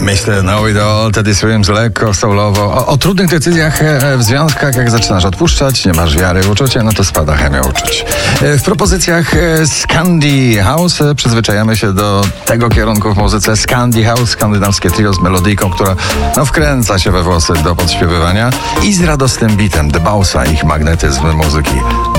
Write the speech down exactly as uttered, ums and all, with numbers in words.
mister Know-It-All, Teddy Swims, lekko, soulowo. O, o trudnych decyzjach w związkach, jak zaczynasz odpuszczać, nie masz wiary w uczucie, no to spada chemia uczuć. W propozycjach Scandi House przyzwyczajamy się do tego kierunku w muzyce. Scandi House, skandynawskie trio z melodyjką, która no, wkręca się we włosy do podśpiewywania i z radosnym bitem, dbał o ich magnetyzm muzyki.